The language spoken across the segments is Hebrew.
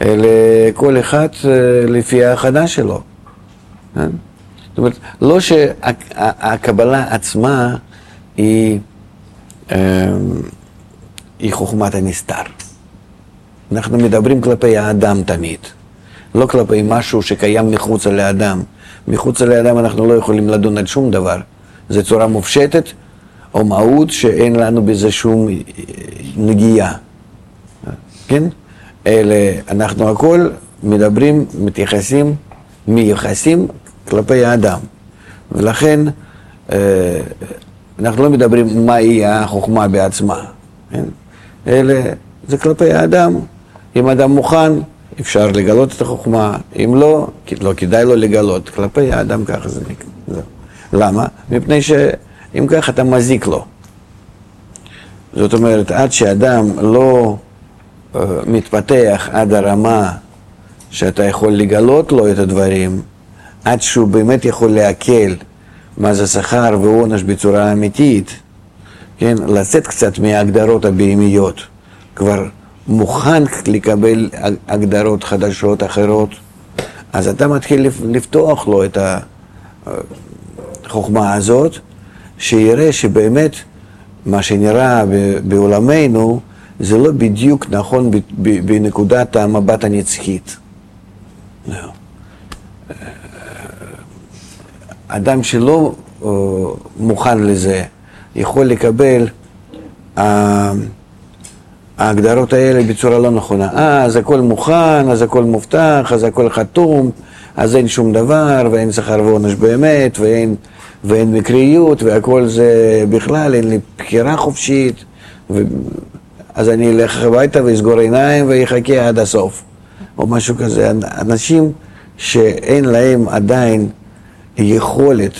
אלא כל אחד לפי ההכנה שלו. זאת אומרת, לא שהקבלה עצמה היא חוכמת הנסתר. אנחנו מדברים כלפי האדם תמיד, לא כלפי משהו שקיים מחוץ לאדם. מחוץ לאדם אנחנו לא יכולים לדון על שום דבר. זו צורה מופשטת או מהות שאין לנו בזה שום נגיעה. כן? אלא אנחנו הכל מדברים, מייחסים כלפי האדם. ולכן אנחנו לא מדברים מהי החוכמה בעצמה. כן? אלא זה כלפי האדם. אם אדם מוכן, אפשר לגלות את החוכמה. אם לא, לא כדאי לו לגלות. כלפי האדם ככה זה נקרא. למה? מפני שאם כך אתה מזיק לו. זאת אומרת, עד שאדם לא מתפתח עד הרמה שאתה יכול לגלות לו את הדברים, עד שהוא באמת יכול להקל מה זה שכר ועונש בצורה אמיתית, כן? לצאת קצת מההגדרות הבהמיות, כבר מוכן לקבל הגדרות חדשות אחרות, אז אתה מתחיל לפתוח לו את החוכמה הזאת, שיראה שבאמת מה שנראה בעולמנו זה לא בדיוק נכון בנקודת המבט הנצחית. אדם שלא מוכן לזה יכול לקבל ההגדרות האלה בצורה לא נכונה. אז הכל מוכן, אז הכל מובטח, אז הכל חתום, אז אין שום דבר, ואין שכר ועונש באמת, ואין מקריות, והכל זה בכלל, אין לי בחירה חופשית, אז אני אלך הביתה ואסגור עיניים ויחכה עד הסוף, או משהו כזה. אנשים שאין להם עדיין יכולת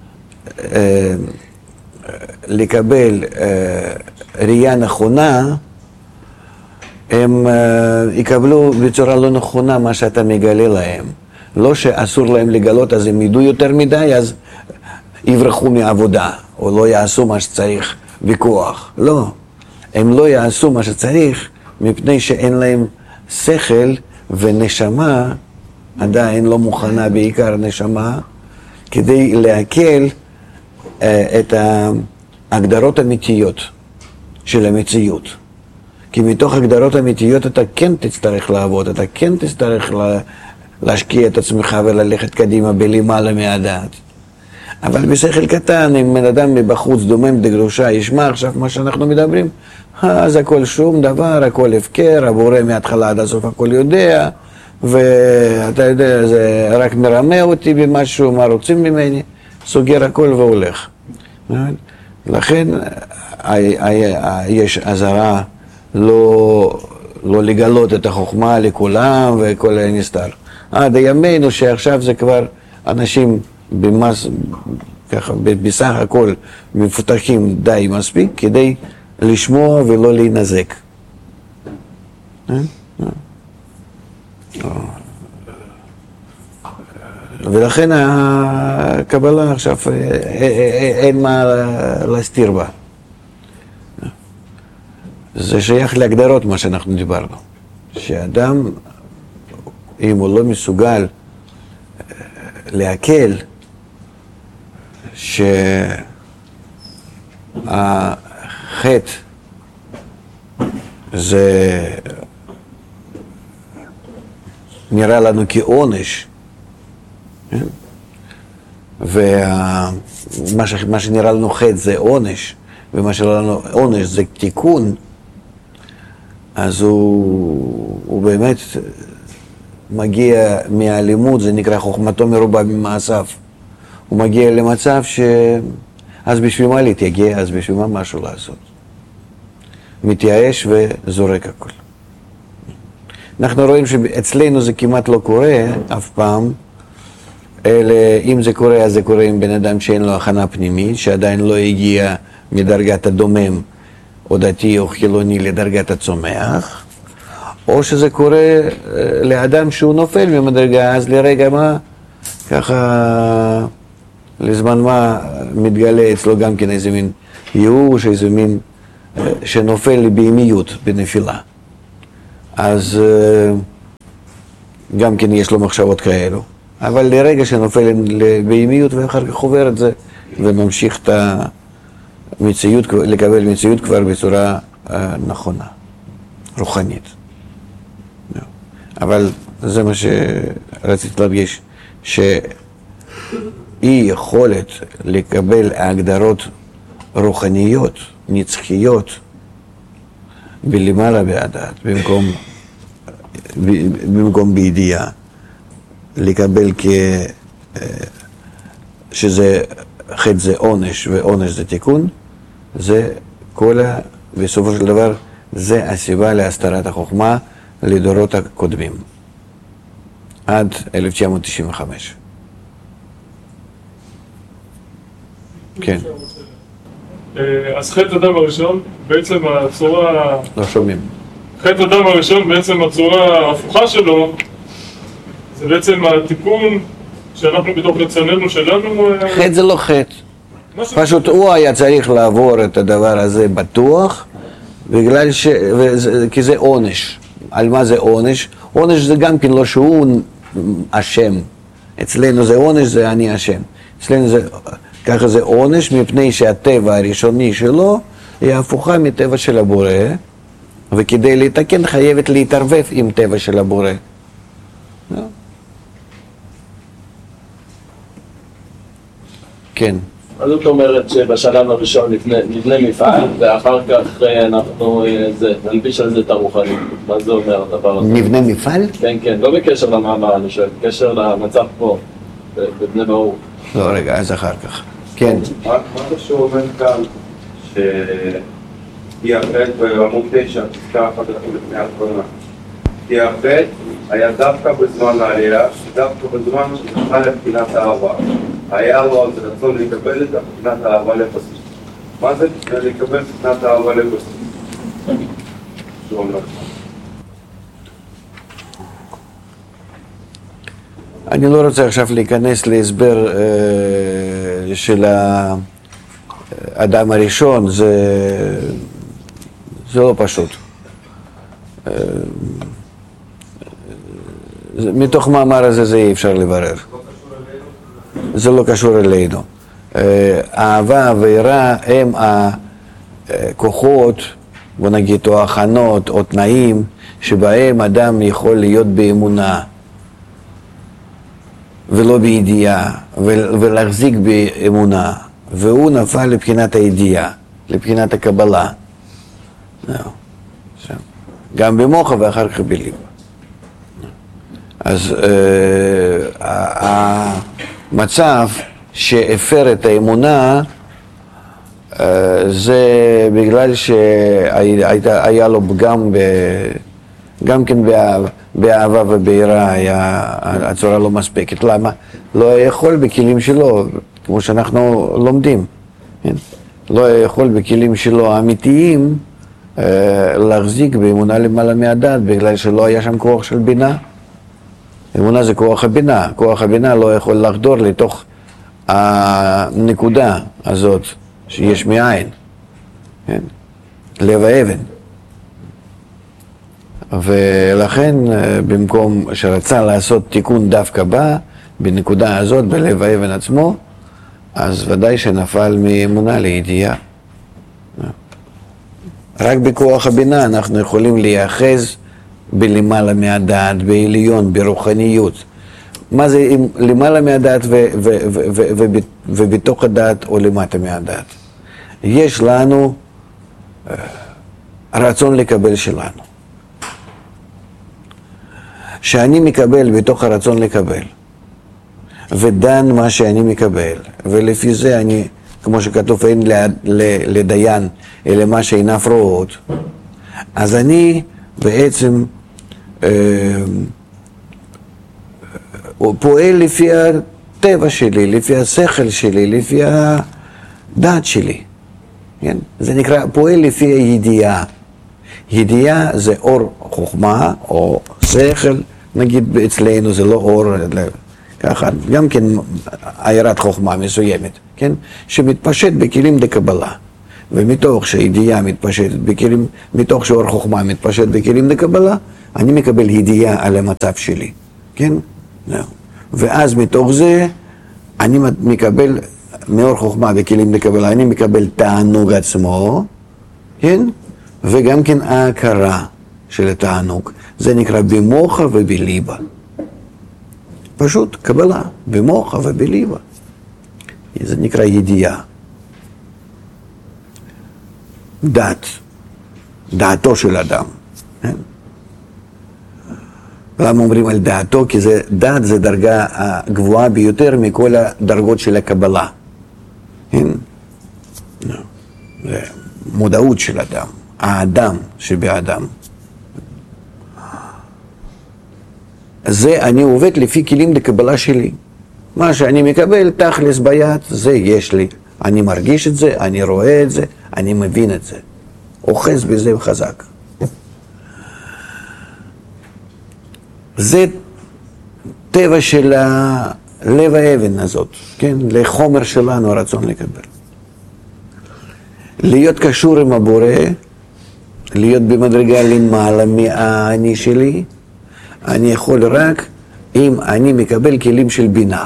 לקבל ראייה נכונה, הם יקבלו בצורה לא נכונה מה שאתה מגלה להם. לא שאסור להם לגלות, אז הם ידעו יותר מדי, אז יברחו מעבודה, או לא יעשו מה שצריך בכוח. לא, הם לא יעשו מה שצריך, מפני שאין להם שכל ונשמה, עדיין לא מוכנה, בעיקר נשמה, כדי להקל את ההגדרות האמיתיות של המציאות. כי מתוך הגדרות אמיתיות אתה כן תצטרך לעבוד, אתה כן תצטרך להשקיע את עצמך וללכת קדימה בלמעלה מהדעת. אבל בשכל קטן, אם בן אדם מבחוץ דומם דגרושה ישמע עכשיו מה שאנחנו מדברים, אז הכל שום דבר, הכל הפקר, הבורא מההתחלה עד הסוף הכל יודע, ואתה יודע, זה רק מרמה אותי במשהו, מה רוצים ממני, סוגר הכל והולך. לכן יש עזרה לא לגלות את החוכמה לכולם וכל הנסתר. עד הימינו שעכשיו זה כבר אנשים ככה, בסך הכל מפותחים די מספיק כדי לשמוע ולא להינזק. ולכן הקבלה עכשיו אין מה להסתיר בה. זה שייך להגדרות מה שאנחנו דיברנו. שאדם, אם הוא לא מסוגל להקל שהחטא זה נראה לנו כעונש, ומה שנראה לנו חטא זה עונש, ומה שנראה לנו עונש זה תיקון, אז הוא באמת מגיע מהלימוד, זה נקרא חוכמתו מרובה ממעשיו. הוא מגיע למצב אז בשביל מה להתייגע, אז בשביל מה משהו לעשות. מתייאש וזורק הכל. אנחנו רואים שאצלנו זה כמעט לא קורה אף פעם, אלא אם זה קורה, אז זה קורה עם בן אדם שאין לו הכנה פנימית, שעדיין לא הגיע מדרגת הדומם, או דתי או חילוני, לדרגת הצומח, או שזה קורה לאדם שהוא נופל ממדרגה, אז לרגע מה, ככה, לזמן מה מתגלה אצלו גם כן איזה מין ייאוש, איזה מין שנופל לבהמיות בנפילה. אז גם כן יש לו מחשבות כאלו. אבל לרגע שנופל בימיות ואחר כך עובר את זה וממשיך את המציאות, לקבל מציאות כבר בצורה נכונה, רוחנית. אבל זה מה שרציתי להדגיש, שאי יכולת לקבל הגדרות רוחניות, נצחיות, בלמעלה בהדעת, במקום בידיעה, לקבל שזה חטא זה עונש ועונש זה תיקון, זה בסופו של דבר זה הסיבה להסתרת החוכמה לדורות הקודמים, עד 1995. כן. אז חטא אדם הראשון, בעצם הצורה... לא שומעים. חטא אדם הראשון, בעצם הצורה ההפוכה שלו, זה בעצם התיקון שאנחנו בתוך רצוננו שלנו... חטא זה לא חטא. פשוט הוא היה צריך לעבור את הדבר הזה בטוח, בגלל כי זה עונש. על מה זה עונש? עונש זה גם כן לא שהוא אשם. אצלנו זה עונש, זה אני אשם. אצלנו זה... ככה זה עונש, מפני שהטבע הראשוני שלו היא הפוכה מטבע של הבורא, וכדי להתקן חייבת להתערבב עם טבע של הבורא. כן. אז זאת אומרת שבשלב הראשון נבנה מפעל, ואחר כך אנחנו נלביש על זה את הרוחנית. מה זה אומר הדבר הזה? נבנה מפעל? כן, כן, לא בקשר למאמר, אני שואל, בקשר למצב פה, בבני ברוך. לא, רגע, אז אחר כך. כן. מה זה שאומר כאן כי החטא בעמוד 9, פסקה אחת לפני האחרונה. כי החטא היה דווקא בזמן העלייה, דווקא בזמן שזכה לבחינת האהבה. היה לו אז רצון לקבל את בחינת האהבה לבסיס. מה זה לקבל בחינת האהבה לבסיס? שאומר. אני לא רוצה עכשיו להיכנס להסבר של האדם הראשון, זה לא פשוט. מתוך מאמר הזה זה אי אפשר לברר. זה לא קשור אלינו. אהבה ויראה הם הכוחות, בוא נגיד, או הכנות, או תנאים, שבהם אדם יכול להיות באמונה. ולא בידיעה, ולהחזיק באמונה, והוא נפל לבחינת הידיעה, לבחינת הקבלה. גם במוח ואחר כך בליב. אז המצב שהפר את האמונה, זה בגלל שהיה לו פגם גם כן באהבה וביראה, הצורה לא מספקת. למה? לא יכול בכלים שלו, כמו שאנחנו לומדים, כן? לא יכול בכלים שלו האמיתיים להחזיק באמונה למעלה מהדעת, בגלל שלא היה שם כוח של בינה. אמונה זה כוח הבינה. כוח הבינה לא יכול לחדור לתוך הנקודה הזאת שיש מאין, כן? לב האבן. ולכן במקום שרצה לעשות תיקון דווקא בנקודה הזאת, בלב האבן עצמו, אז ודאי שנפל מאמונה לידיעה. רק בכוח הבינה אנחנו יכולים להיאחז בלמעלה מהדעת, בעליון, ברוחניות. מה זה למעלה מהדעת ובתוך הדעת או למטה מהדעת? יש לנו רצון לקבל שלנו. שאני מקבל בתוך הרצון לקבל, ודן מה שאני מקבל, ולפי זה אני, כמו שכתוב, אין לדיין אלא מה שעיניו רואות, אז אני בעצם פועל לפי הטבע שלי, לפי השכל שלי, לפי הדעת שלי. כן? זה נקרא פועל לפי הידיעה. ידיעה זה אור חוכמה או שכל, נגיד אצלנו זה לא אור, ככה, גם כן עיירת חוכמה מסוימת, כן? שמתפשט בכלים דקבלה. ומתוך שידיעה מתפשטת בכלים, מתוך שאור חוכמה מתפשט בכלים דקבלה, אני מקבל ידיעה על המצב שלי. כן? ואז מתוך זה אני מקבל, מאור חוכמה וכלים לקבלה, אני מקבל תענוג עצמו, כן? וגם כן ההכרה של התענוג. זה נקרא במוחה ובליבה. פשוט קבלה, במוחה ובליבה. זה נקרא ידיעה. דעתו של אדם. כן? למה אומרים על דעתו? כי דעת זה דרגה הגבוהה ביותר מכל הדרגות של הקבלה. כן? זה מודעות של אדם, האדם שבאדם. זה אני עובד לפי כלים לקבלה שלי. מה שאני מקבל, תכלס ביד, זה יש לי. אני מרגיש את זה, אני רואה את זה, אני מבין את זה. אוחז בזה חזק. זה טבע של לב האבן הזאת, כן? לחומר שלנו הרצון לקבל. להיות קשור עם הבורא, להיות במדרגה למעלה מהאני שלי, אני יכול רק אם אני מקבל כלים של בינה.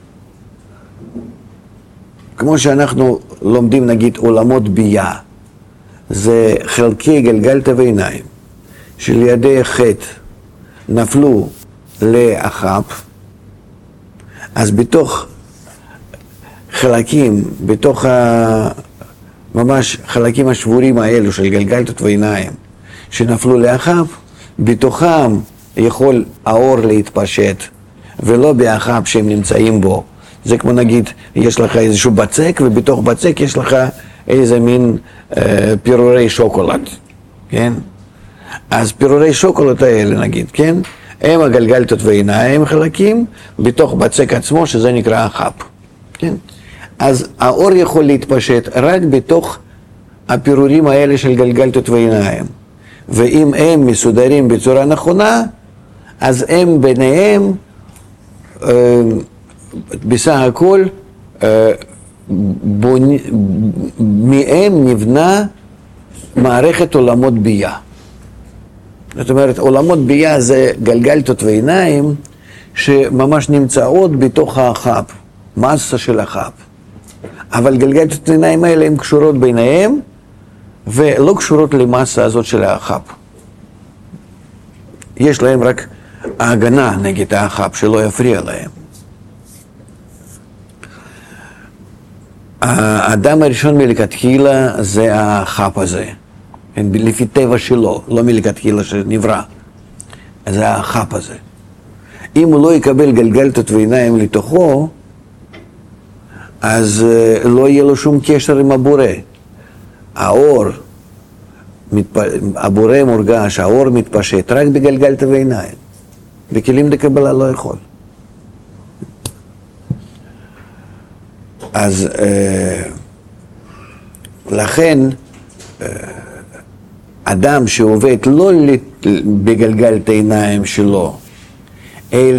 כמו שאנחנו לומדים נגיד עולמות בייה, זה חלקי גלגלתא ועיניים, שלידי חטא נפלו לאחאב, אז בתוך חלקים, בתוך ממש חלקים השבורים האלו של גלגלתות ועיניים שנפלו לאחאב, בתוכם יכול האור להתפשט, ולא באחאב שהם נמצאים בו. זה כמו נגיד, יש לך איזשהו בצק, ובתוך בצק יש לך איזה מין פירורי שוקולד, כן? אז פירורי שוקולד האלה נגיד, כן? הם הגלגלתות ועיניים חלקים, בתוך בצק עצמו שזה נקרא אחאב, כן? אז האור יכול להתפשט רק בתוך הפירורים האלה של גלגלתות ועיניים. ואם הם מסודרים בצורה נכונה, אז הם ביניהם, בסך הכל, מהם נבנה מערכת עולמות בייה. זאת אומרת, עולמות בייה זה גלגלתות ועיניים שממש נמצאות בתוך האחאב, מסה של האחאב. אבל גלגלתות העיניים האלה הן קשורות ביניהם ולא קשורות למסה הזאת של האחאב. יש להם רק ההגנה נגד האחאב שלא יפריע להם. האדם הראשון מלכתחילה זה האחאב הזה, לפי טבע שלו, לא מלכתחילה שנברא. זה האחאב הזה. אם הוא לא יקבל גלגלתות ועיניים לתוכו, אז לא יהיה לו שום קשר עם הבורא. האור, הבורא מורגש, האור מתפשט רק בגלגלתא ועיניים. בכלים לקבלה לא יכול. אז לכן אדם שעובד לא בגלגלתא העיניים שלו, אלא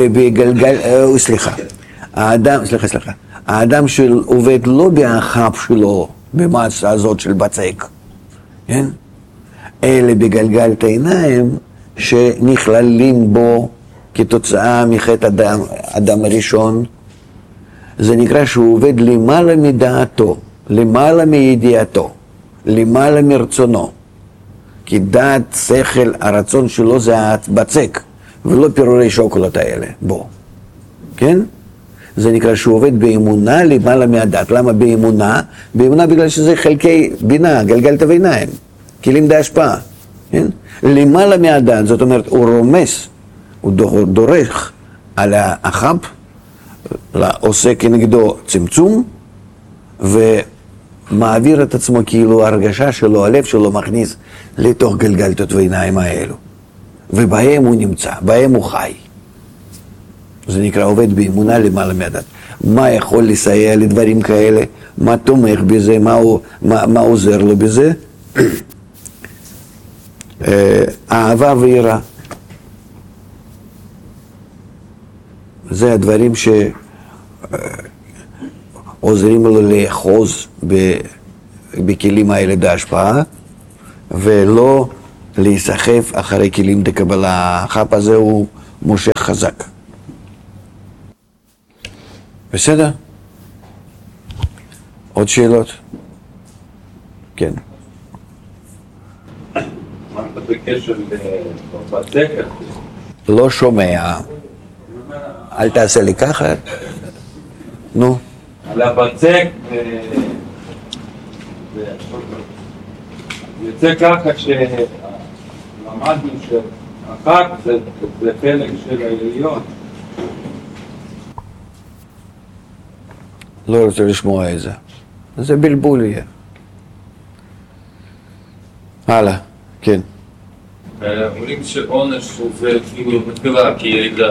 האדם שעובד לא באחאב שלו, במסה הזאת של בצק, כן? אלא בגלגלתא העיניים שנכללים בו כתוצאה מחטא אדם הראשון, זה נקרא שהוא עובד למעלה מדעתו, למעלה מידיעתו, למעלה מרצונו. כי דעת, שכל, הרצון שלו זה הבצק, ולא פירורי שוקולד האלה בו, כן? זה נקרא שהוא עובד באמונה למעלה מהדת. למה באמונה? באמונה בגלל שזה חלקי בינה, גלגלתא ועיניים, כלים דהשפעה, כן? למעלה מהדת, זאת אומרת, הוא רומס, הוא דורך על האחאב, עושה כנגדו צמצום, ומעביר את עצמו כאילו ההרגשה שלו, הלב שלו מכניס לתוך גלגלתות ועיניים האלו. ובהם הוא נמצא, בהם הוא חי. זה נקרא עובד באמונה למעלה מהדת. מה יכול לסייע לדברים כאלה? מה תומך בזה? מה עוזר לו בזה? אהבה ויראה. זה הדברים שעוזרים לו לאחוז בכלים האלה בהשפעה, ולא להיסחף אחרי כלים דקבלה. האחאב הזה הוא מושך חזק. בסדר? עוד שאלות? כן. מה אתה בקשר לבצק? לא שומע. אל תעשה לי ככה. נו. על הבצק, יוצא ככה שלמדנו שהחג זה חלק של העליון. לא רוצה לשמוע את זה. זה בלבול יהיה. הלאה, כן. אומרים שעונש זה כאילו מתחילה כירידה,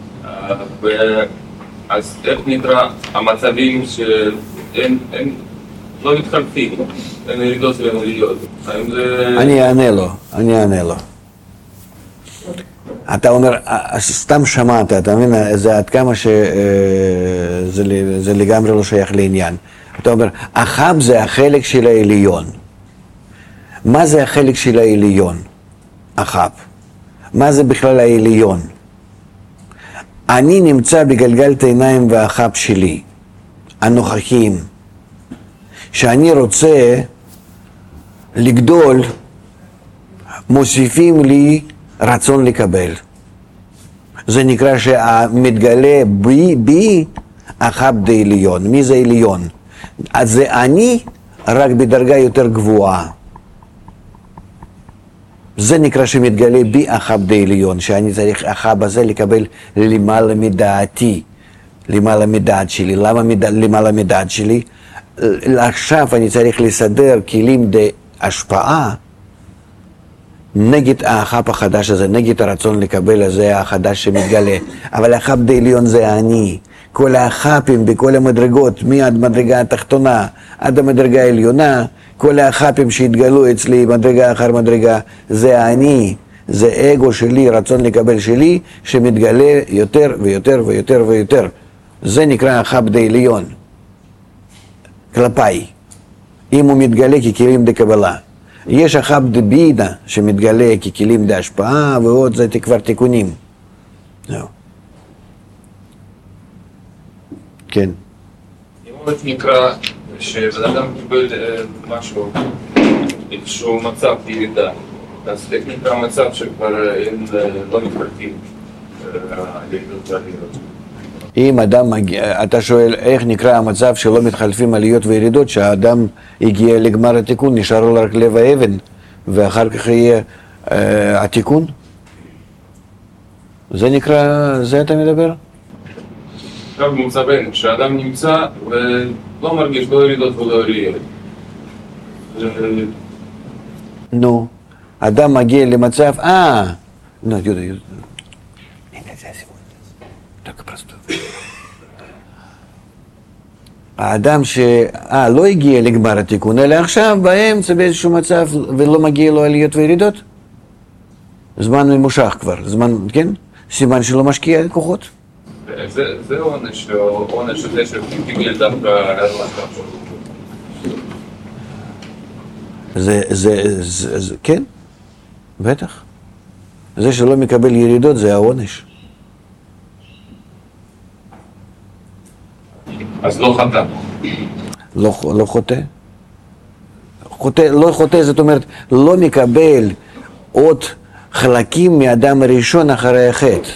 אז איך נקרא המצבים שהם לא מתחלפים, אין ירידות ואין עליות? אני אענה לו. אתה אומר, סתם שמעת, אתה מבין, זה עד כמה שזה לגמרי לא שייך לעניין. אתה אומר, אחאב זה החלק של העליון. מה זה החלק של העליון? אחאב. מה זה בכלל העליון? אני נמצא בגלגל העיניים והאחאב שלי, הנוכחיים. שאני רוצה לגדול, מוסיפים לי רצון לקבל. זה נקרא שמתגלה בי אחאב דעליון. מי זה עליון? אז זה אני רק בדרגה יותר גבוהה. זה נקרא שמתגלה בי אחאב דעליון, שאני צריך אחאב הזה לקבל למעלה מדעתי, למעלה מדעת שלי. למה למעלה מדעת שלי? עכשיו אני צריך לסדר כלים להשפעה נגד האחאב החדש הזה, נגד הרצון לקבל הזה החדש שמתגלה. אבל האחאב דעליון זה אני. כל האחאבים בכל המדרגות, מהמדרגה התחתונה עד המדרגה העליונה, כל האחאבים שהתגלו אצלי מדרגה אחר מדרגה, זה אני. זה אגו שלי, רצון לקבל שלי, שמתגלה יותר ויותר ויותר ויותר. זה נקרא אחאב דעליון. כלפיי. אם הוא מתגלה ככלים דקבלה. יש אחאב דבינה שמתגלה ככלים דהשפעה, ועוד זה כבר תיקונים. זהו. כן. אם הוא נקרא שבן אדם קיבל משהו, איזשהו מצב ירידה, אז איך נקרא מצב שכבר אין לא מתחלפים ירידות ועליות? אם אדם מגיע, אתה שואל איך נקרא המצב שלא מתחלפים עליות וירידות, שהאדם הגיע לגמר התיקון, נשאר לו רק לב האבן, ואחר כך יהיה התיקון? זה נקרא, זה אתה מדבר? עכשיו במצבנו, שהאדם נמצא ולא מרגיש לא ירידות ולא עליות. נו, אדם מגיע למצב, נו, יהודה. האדם לא הגיע לגמר התיקון, אלא עכשיו באמצע באיזשהו מצב ולא מגיע לו עליות וירידות. זמן ממושך כבר, זמן, כן? סימן שלא משקיע כוחות. זה עונש, עונש הזה שתגיע דווקא על המצב שלו. כן, בטח. זה שלא מקבל ירידות זה העונש. אז לא חטא. לא חוטא. לא חוטא, זאת אומרת, לא מקבל עוד חלקים מאדם הראשון אחרי החטא.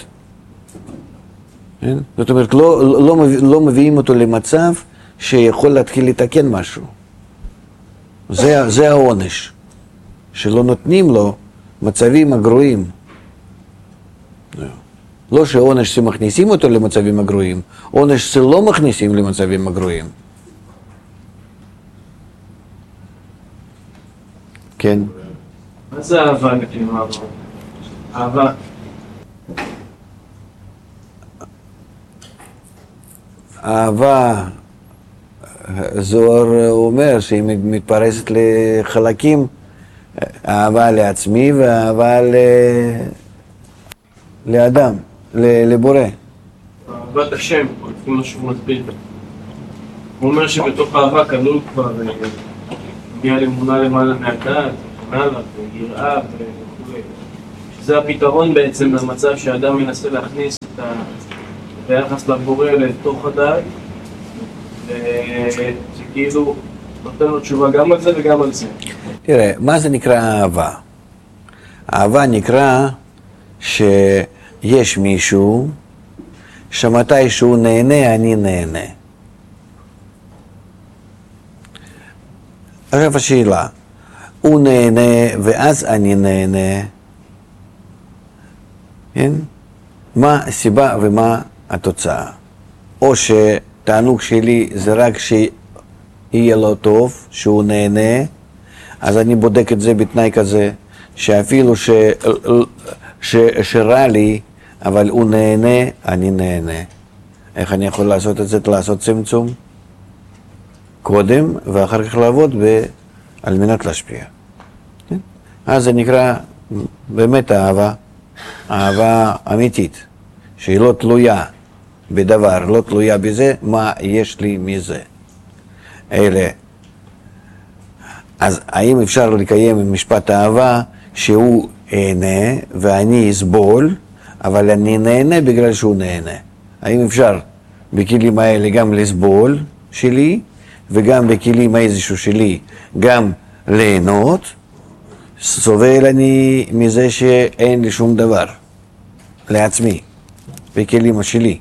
זאת אומרת, לא מביאים אותו למצב שיכול להתחיל לתקן משהו. זה העונש. שלא נותנים לו מצבים הגרועים. לא שעונש שמכניסים אותו למצבים הגרועים, עונש שלא מכניסים למצבים הגרועים. כן. מה זה אהבה נקרא? אהבה. אהבה, זוהר אומר שהיא מתפרסת לחלקים, אהבה לעצמי ואהבה לאדם, לבורא. אהבת השם, לפי מה שהוא מסביר. הוא אומר שבתוך אהבה כלול כבר מגיע לאמונה למעלה מהדעת, ומעלה, ויראה וכו'. שזה הפתרון בעצם למצב שהאדם מנסה להכניס את היחס לבורא לתוך הדעת, שכאילו נותן לו תשובה גם על זה וגם על זה. תראה, מה זה נקרא אהבה? אהבה נקרא שיש מישהו שמתי שהוא נהנה, אני נהנה. עכשיו השאלה, הוא נהנה ואז אני נהנה, כן? מה הסיבה ומה התוצאה? או שתענוג שלי זה רק שיהיה לו טוב, שהוא נהנה, אז אני בודק את זה בתנאי כזה, שאפילו שרע לי, אבל הוא נהנה, אני נהנה. איך אני יכול לעשות את זה? לעשות צמצום קודם, ואחר כך לעבוד על מנת להשפיע. כן? אז זה נקרא באמת אהבה אמיתית, שהיא לא תלויה בדבר, לא תלויה בזה, מה יש לי מזה. אלה. אז האם אפשר לקיים משפט אהבה שהוא נהנה ואני אסבול, אבל אני נהנה בגלל שהוא נהנה? האם אפשר בכלים האלה גם לסבול שלי, וגם בכלים איזשהו שלי גם ליהנות? סובל אני מזה שאין לי שום דבר לעצמי, בכלים שלי,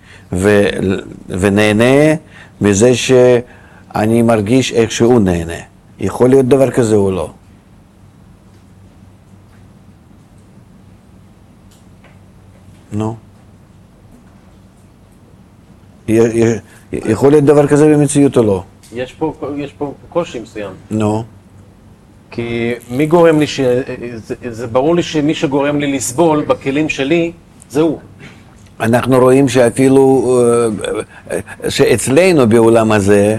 ונהנה מזה שאני מרגיש איך שהוא נהנה. יכול להיות דבר כזה או לא? נו. יכול להיות דבר כזה במציאות או לא? יש פה קושי מסוים. נו. כי מי גורם לי זה ברור לי שמי שגורם לי לסבול בכלים שלי זה הוא. אנחנו רואים שאפילו שאצלנו בעולם הזה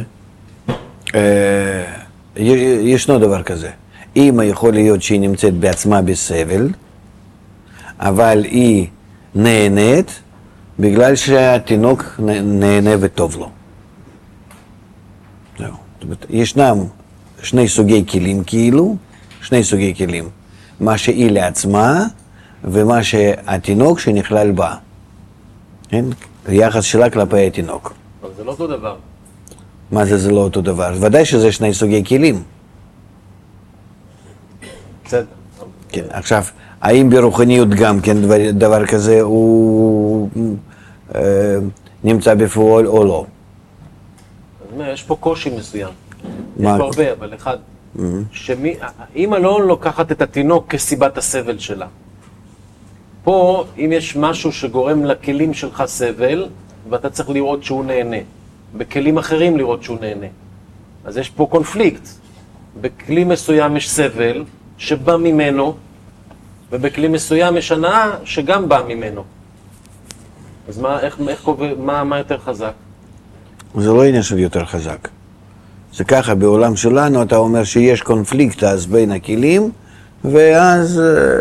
ישנו דבר כזה. אמא יכול להיות שהיא נמצאת בעצמה בסבל, אבל היא נהנית בגלל שהתינוק נהנה וטוב לו. זהו. ישנם שני סוגי כלים כאילו, שני סוגי כלים. מה שהיא לעצמה ומה שהתינוק שנכלל בה. כן? היחס שלה כלפי התינוק. אבל זה לא אותו דבר. מה זה לא אותו דבר? ודאי שזה שני סוגי כלים. בסדר. כן, עכשיו, האם ברוחניות גם כן דבר כזה הוא נמצא בפועל או לא? יש פה קושי מסוים. יש מה? פה הרבה, אבל אחד, אמא לא לוקחת את התינוק כסיבת הסבל שלה. פה, אם יש משהו שגורם לכלים שלך סבל, ואתה צריך לראות שהוא נהנה. בכלים אחרים לראות שהוא נהנה. אז יש פה קונפליקט. בכלי מסוים יש סבל שבא ממנו, ובכלי מסוים יש הנאה שגם בא ממנו. אז מה יותר חזק? זה לא עניין של יותר חזק. זה ככה, בעולם שלנו אתה אומר שיש קונפליקט אז בין הכלים, ואז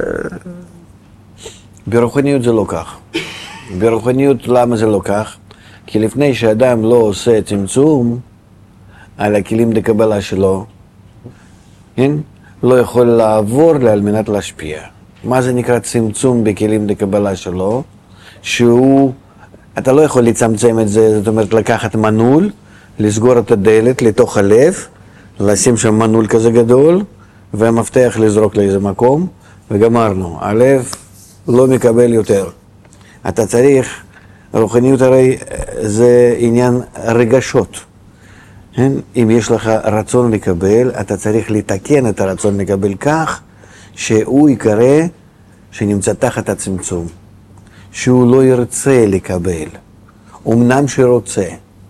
ברוחניות זה לא כך. ברוחניות למה זה לא כך? כי לפני שאדם לא עושה צמצום על הכלים לקבלה שלו, כן? לא יכול לעבור על מנת להשפיע. מה זה נקרא צמצום בכלים לקבלה שלו? אתה לא יכול לצמצם את זה, זאת אומרת לקחת מנעול, לסגור את הדלת לתוך הלב, לשים שם מנעול כזה גדול, והמפתח לזרוק לאיזה מקום, וגמרנו. הלב לא מקבל יותר. אתה צריך, רוחניות הרי זה עניין רגשות. אם יש לך רצון לקבל, אתה צריך לתקן את הרצון לקבל כך, שהוא יקרא שנמצא תחת הצמצום. שהוא לא ירצה לקבל, אמנם שרוצה.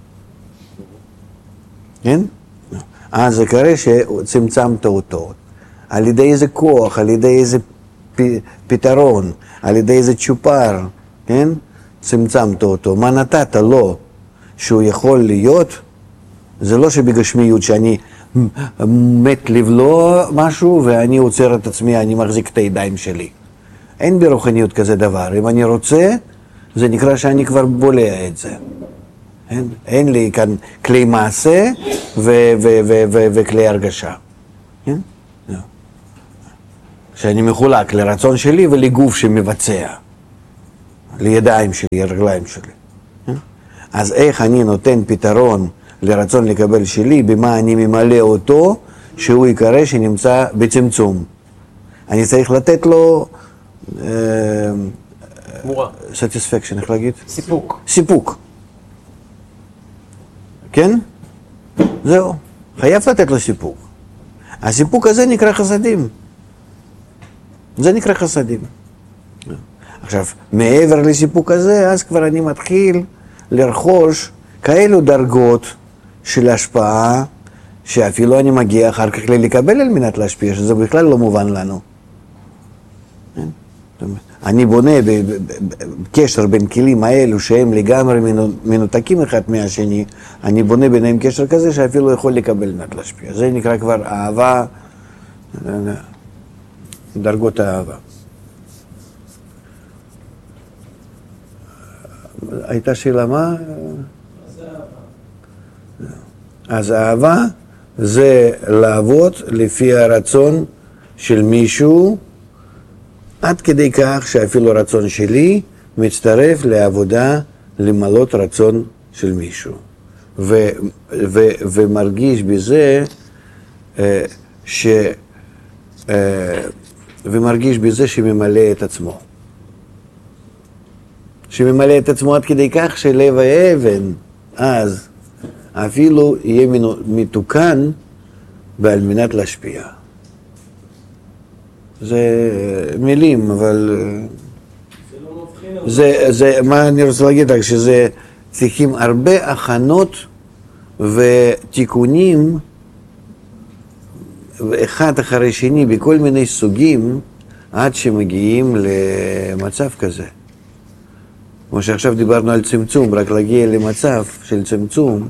כן? אז זה קרה שצמצמת אותו. על ידי איזה כוח, על ידי איזה פתרון, על ידי איזה צ'ופר, כן? צמצמת אותו. מה נתת לו שהוא יכול להיות? זה לא שבגשמיות שאני מת לבלוע משהו ואני עוצר את עצמי, אני מחזיק את הידיים שלי. אין ברוחניות כזה דבר. אם אני רוצה, זה נקרא שאני כבר בולע את זה. אין לי כאן כלי מעשה וכלי הרגשה. שאני מחולק לרצון שלי ולגוף שמבצע. לידיים שלי, לרגליים שלי. אז איך אני נותן פתרון לרצון לקבל שלי, במה אני ממלא אותו, שהוא יקרא שנמצא בצמצום. אני צריך לתת לו תמורה. satisfaction, איך להגיד? סיפוק. סיפוק. כן? זהו. חייב לתת לו סיפוק. הסיפוק הזה נקרא חסדים. זה נקרא חסדים. עכשיו, מעבר לסיפוק הזה, אז כבר אני מתחיל לרכוש כאלו דרגות של השפעה, שאפילו אני מגיע אחר כך לקבל על מנת להשפיע, שזה בכלל לא מובן לנו. אני בונה בקשר בין כלים האלו שהם לגמרי מנותקים אחד מהשני, אני בונה ביניהם קשר כזה שאפילו יכול לקבל על מנת להשפיע. זה נקרא כבר אהבה, דרגות האהבה. הייתה שאלה מה? אז אהבה זה לעבוד לפי הרצון של מישהו, עד כדי כך שאפילו רצון שלי מצטרף לעבודה למלות רצון של מישהו. ומרגיש בזה ומרגיש בזה שממלא את עצמו. שממלא את עצמו עד כדי כך שלב האבן אז אפילו יהיה מתוקן ועל מנת להשפיע. זה מילים, אבל זה מה אני רוצה להגיד רק, שזה צריכים הרבה הכנות ותיקונים אחד אחרי שני בכל מיני סוגים עד שמגיעים למצב כזה. כמו שעכשיו דיברנו על צמצום, רק להגיע למצב של צמצום,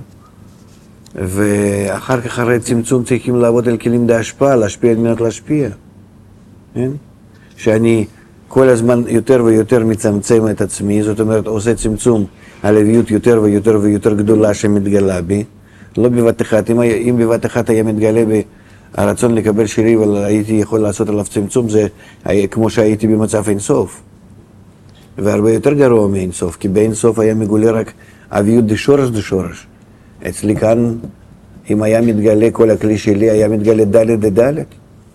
ואחר כך אחרי צמצום צריכים לעבוד על כלים להשפעה, להשפיע על מנת להשפיע. כן? שאני כל הזמן יותר ויותר מצמצם את עצמי, זאת אומרת עושה צמצום על הלוויות יותר ויותר ויותר גדולה שמתגלה בי, לא בבת אחת. אם בבת אחת היה מתגלה בי הרצון לקבל שלי והייתי יכול לעשות עליו צמצום, זה כמו שהייתי במצב אינסוף. והרבה יותר גרוע מאינסוף, כי באינסוף היה מגולה רק אביות דשורש דשורש. אצלי כאן, אם היה מתגלה כל הכלי שלי, היה מתגלה דלת דדלת.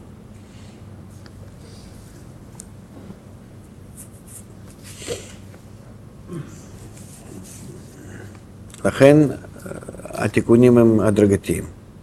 לכן התיקונים הם הדרגתיים.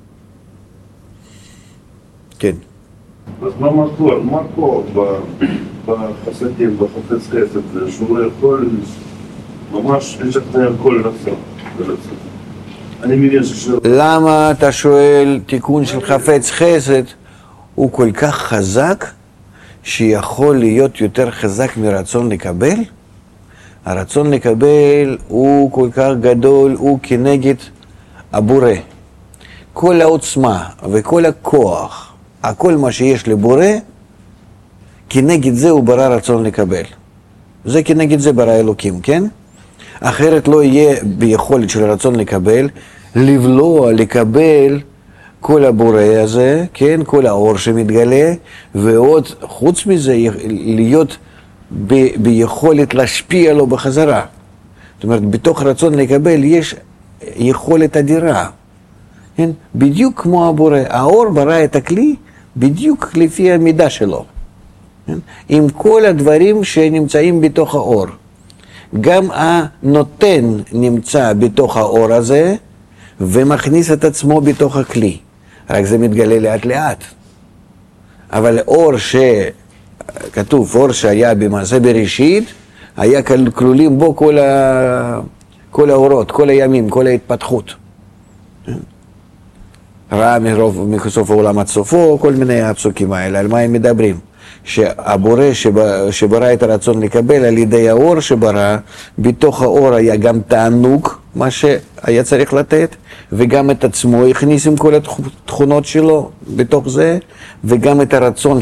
כן. אז מה מקור בחסדים, בחפץ חסד, שהוא לא יכול ממש לשכנע כל נפסו? אני מבין למה אתה שואל תיקון של חפץ חסד הוא כל כך חזק שיכול להיות יותר חזק מרצון לקבל? הרצון לקבל הוא כל כך גדול, הוא כנגד הבורא. כל העוצמה וכל הכוח, הכל מה שיש לבורא, כנגד זה הוא ברא רצון לקבל. זה כנגד זה ברא אלוקים, כן? אחרת לא יהיה ביכולת של רצון לקבל, לבלוע, לקבל כל הבורא הזה, כן? כל האור שמתגלה, ועוד חוץ מזה להיות ביכולת להשפיע לו בחזרה. זאת אומרת, בתוך רצון לקבל יש יכולת אדירה. כן? בדיוק כמו הבורא. האור ברא את הכלי בדיוק לפי המידה שלו. כן? עם כל הדברים שנמצאים בתוך האור. גם הנותן נמצא בתוך האור הזה ומכניס את עצמו בתוך הכלי. רק זה מתגלה לאט לאט. אבל אור כתוב, אור שהיה במעשה בראשית, היה כלולים בו כל האורות, כל הימים, כל ההתפתחות. ראה מסוף העולם עד סופו, כל מיני הפסוקים האלה, על מה הם מדברים? שהבורא שברא את הרצון לקבל על ידי האור שברא, בתוך האור היה גם תענוג, מה שהיה צריך לתת, וגם את עצמו הכניס עם כל התכונות שלו בתוך זה, וגם את הרצון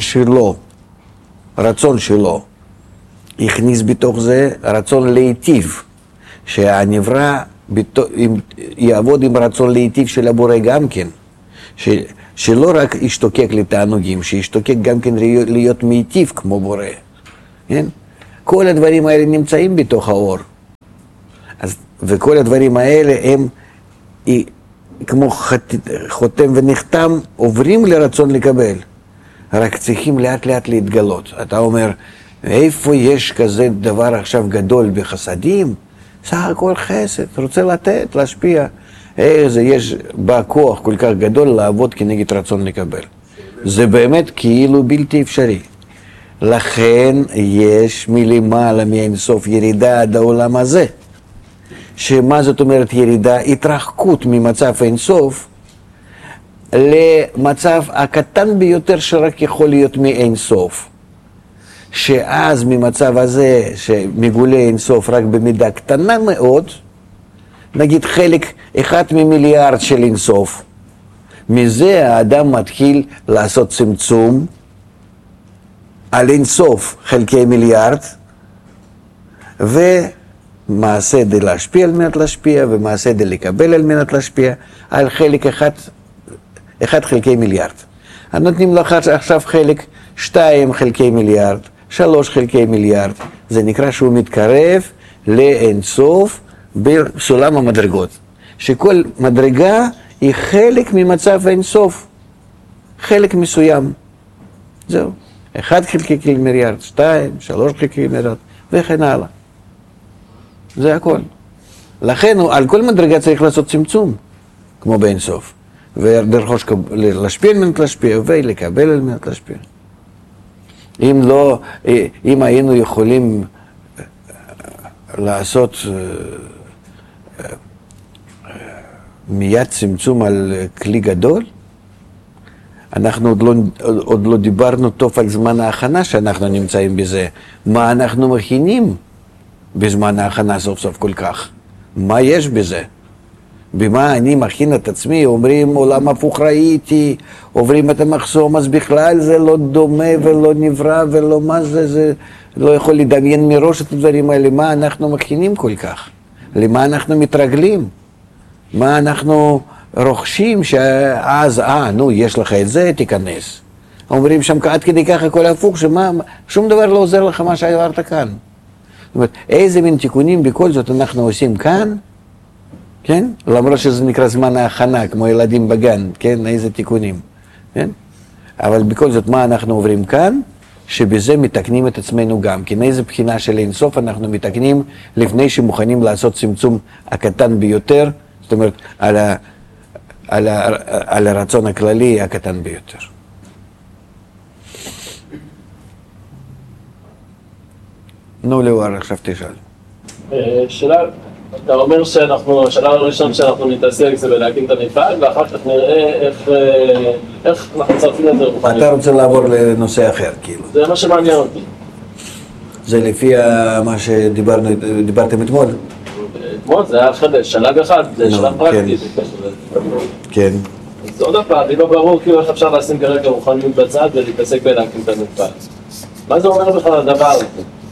שלו, הכניס בתוך זה רצון להיטיב, שהנברא יעבוד עם רצון להיטיב של הבורא גם כן, שלא רק ישתוקק לתענוגים, שישתוקק גם כן להיות מיטיב כמו בורא. כן? כל הדברים האלה נמצאים בתוך האור. וכל הדברים האלה הם כמו חותם ונחתם, עוברים לרצון לקבל. רק צריכים לאט לאט להתגלות. אתה אומר, איפה יש כזה דבר עכשיו גדול בחסדים? סך הכל חסד, רוצה לתת, להשפיע. איזה יש בה כוח כל כך גדול לעבוד כנגד רצון לקבל. זה באמת כאילו בלתי אפשרי. לכן יש מלמעלה מאינסוף ירידה עד העולם הזה. שמה זאת אומרת ירידה? התרחקות ממצב אינסוף למצב הקטן ביותר שרק יכול להיות מאינסוף. שאז ממצב הזה שמגולה אינסוף רק במידה קטנה מאוד, נגיד חלק 1 ממיליארד של אינסוף, מזה האדם מתחיל לעשות צמצום על אינסוף חלקי מיליארד, ומעשה די להשפיע על מנת להשפיע, ומעשה די לקבל על מנת להשפיע, על חלק 1 חלקי מיליארד. נותנים לך עכשיו חלק 2 חלקי מיליארד, 3 חלקי מיליארד, זה נקרא שהוא מתקרב לאינסוף בסולם המדרגות, שכל מדרגה היא חלק ממצב האינסוף, חלק מסוים. זהו, 1 חלקי מיליארד, 2, 3 חלקי מיליארד, וכן הלאה. זה הכל. לכן על כל מדרגה צריך לעשות צמצום, כמו באינסוף. ודרך להשפיע על מנת להשפיע, ולקבל על מנת להשפיע. אם היינו יכולים לעשות מיד צמצום על כלי גדול, אנחנו עוד לא דיברנו טוב על זמן ההכנה שאנחנו נמצאים בזה. מה אנחנו מכינים בזמן ההכנה סוף סוף כל כך? מה יש בזה? במה אני מכין את עצמי? אומרים עולם הפוך ראיתי, עוברים את המחסום, אז בכלל זה לא דומה ולא נברא ולא מה זה לא יכול לדמיין מראש את הדברים האלה. מה אנחנו מכינים כל כך? למה אנחנו מתרגלים? מה אנחנו רוכשים שאז, יש לך את זה, תיכנס. אומרים שם עד כדי ככה הכל הפוך, שום דבר לא עוזר לך מה שעברת כאן. זאת אומרת, איזה מין תיקונים בכל זאת אנחנו עושים כאן, כן? למרות שזה נקרא זמן ההכנה, כמו ילדים בגן, כן? איזה תיקונים, כן? אבל בכל זאת, מה אנחנו עוברים כאן? שבזה מתקנים את עצמנו גם. כן, איזה בחינה של אינסוף אנחנו מתקנים לפני שמוכנים לעשות צמצום הקטן ביותר, זאת אומרת, על הרצון הכללי הקטן ביותר. נו, לאור, עכשיו תשאל. שאלה, אתה אומר שאנחנו, השלב הראשון שאנחנו נתעסק זה בלהקים את המפעל, ואחר כך נראה איך אנחנו מצרפים את זה רוחנית. אתה רוצה לעבור לנושא אחר, כאילו. זה מה שמעניין אותי. זה לפי מה שדיברתם אתמול? אתמול זה היה שלב אחד, זה שלב פרקטי. כן. אז עוד פעם, לי לא ברור כאילו איך אפשר לשים כרגע רוחניות בצד ולהתעסק בלהקים את המפעל. מה זה אומר בכלל הדבר הזה?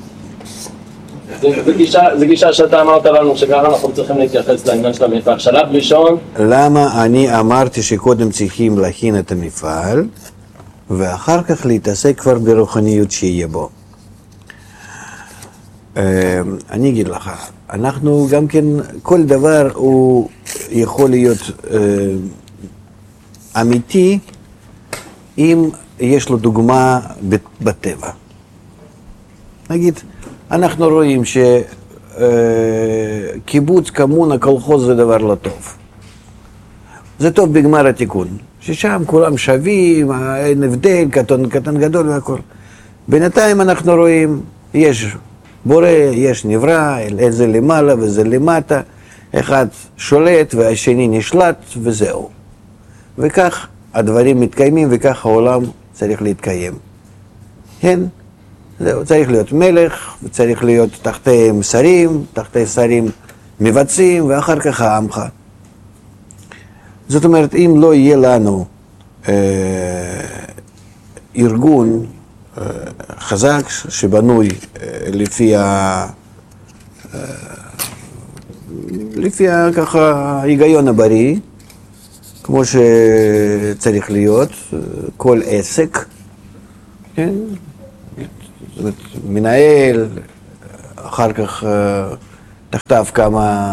זה גישה שאתה אמרת לנו שככה אנחנו צריכים להתייחס לעניין של המפעל. שלב ראשון... למה אני אמרתי שקודם צריכים להכין את המפעל ואחר כך להתעסק כבר ברוחניות שיהיה בו? אני אגיד לך, אנחנו גם כן, כל דבר הוא יכול להיות אמיתי אם יש לו דוגמה בטבע. נגיד, אנחנו רואים שקיבוץ, קומונה, קולחוז זה דבר לא טוב. זה טוב בגמר התיקון, ששם כולם שווים, אין הבדל, קטן גדול והכל. בינתיים אנחנו רואים, יש בורא, יש נברא, איזה למעלה וזה למטה, אחד שולט והשני נשלט וזהו. וכך הדברים מתקיימים וכך העולם צריך להתקיים. כן? זהו, צריך להיות מלך, וצריך להיות תחתיהם שרים, תחתי שרים מבצעים, ואחר כך העמך. זאת אומרת, אם לא יהיה לנו ארגון חזק שבנוי לפי ככה היגיון הבריא, כמו שצריך להיות, כל עסק, כן? זאת אומרת, מנהל, אחר כך תחתיו כמה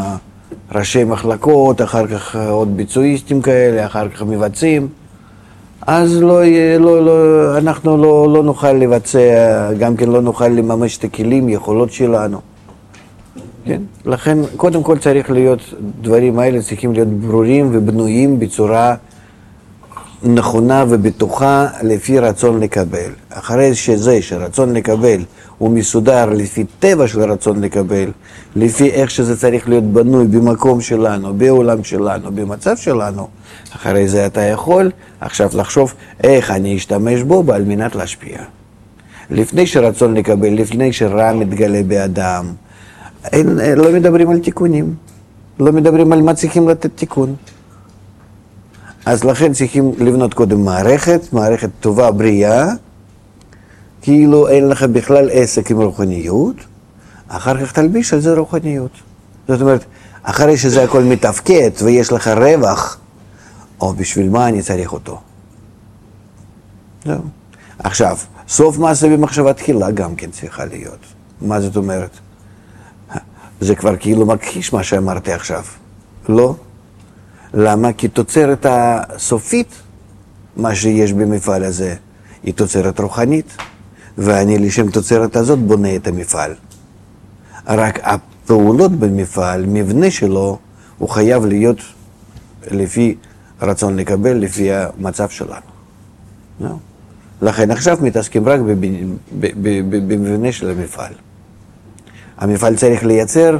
ראשי מחלקות, אחר כך עוד ביצועיסטים כאלה, אחר כך מבצעים, אז אנחנו לא נוכל לבצע, גם כן לא נוכל לממש את הכלים, יכולות שלנו. כן? לכן, קודם כל צריך להיות, דברים האלה צריכים להיות ברורים ובנויים בצורה נכונה ובטוחה לפי רצון לקבל. אחרי שרצון לקבל הוא מסודר לפי טבע של רצון לקבל, לפי איך שזה צריך להיות בנוי במקום שלנו, בעולם שלנו, במצב שלנו, אחרי זה אתה יכול עכשיו לחשוב איך אני אשתמש בו על מנת להשפיע. לפני שרצון לקבל, לפני שרע מתגלה באדם, לא מדברים על תיקונים, לא מדברים על מה צריכים לתת תיקון. אז לכן צריכים לבנות קודם מערכת טובה, בריאה, כאילו אין לך בכלל עסק עם רוחניות, אחר כך תלביש על זה רוחניות. זאת אומרת, אחרי שזה הכל מתפקד ויש לך רווח, או בשביל מה אני צריך אותו? זהו. עכשיו, סוף מעשה במחשבה תחילה גם כן צריכה להיות. מה זאת אומרת? זה כבר כאילו מכחיש מה שאמרתי עכשיו. לא? למה? כי תוצרת הסופית, מה שיש במפעל הזה, היא תוצרת רוחנית, ואני לשם תוצרת הזאת בונה את המפעל. רק הפעולות במפעל, מבנה שלו, הוא חייב להיות לפי רצון לקבל, לפי המצב שלנו. לכן עכשיו מתעסקים רק במבנה של המפעל. המפעל צריך לייצר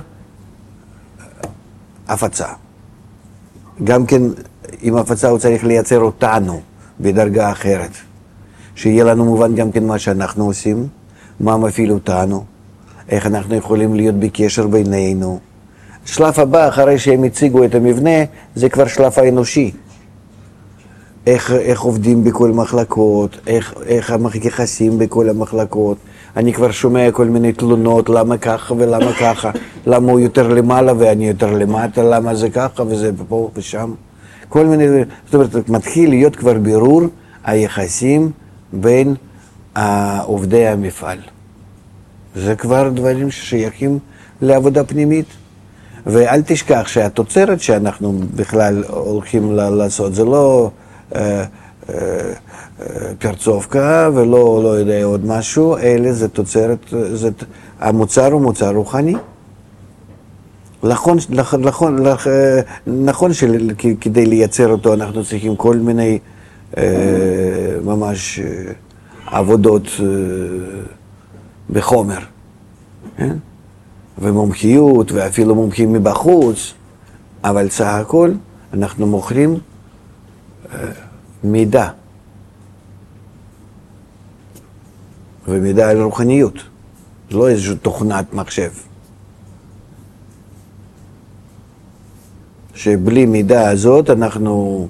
הפצה. גם כן, עם הפצה הוא צריך לייצר אותנו בדרגה אחרת. שיהיה לנו מובן גם כן מה שאנחנו עושים, מה מפעיל אותנו, איך אנחנו יכולים להיות בקשר בינינו. שלב הבא, אחרי שהם הציגו את המבנה, זה כבר שלב האנושי. איך עובדים בכל מחלקות, איך המחכסים בכל המחלקות. אני כבר שומע כל מיני תלונות, למה ככה ולמה ככה, למה הוא יותר למעלה ואני יותר למטה, למה זה ככה וזה פה ושם. כל מיני, זאת אומרת, מתחיל להיות כבר בירור היחסים בין עובדי המפעל. זה כבר דברים ששייכים לעבודה פנימית. ואל תשכח שהתוצרת שאנחנו בכלל הולכים לעשות, זה לא פרצובקה ולא לא יודע עוד משהו, אלא זה תוצרת, המוצר הוא מוצר רוחני. נכון שכדי לייצר אותו אנחנו צריכים כל מיני ממש עבודות בחומר, כן? ומומחיות ואפילו מומחים מבחוץ, אבל סך הכל אנחנו מוכרים מידע, ומידע על רוחניות, לא איזושהי תוכנת מחשב. שבלי מידע הזאת אנחנו